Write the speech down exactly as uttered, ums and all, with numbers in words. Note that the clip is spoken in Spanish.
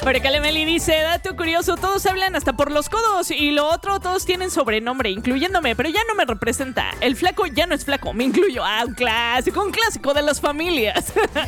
Por acá Meli dice, dato curioso, todos hablan hasta por los codos y lo otro, todos tienen sobrenombre, incluyéndome, pero ya no me representa. El flaco ya no es flaco, me incluyo. Ah, un clásico, un clásico de las familias.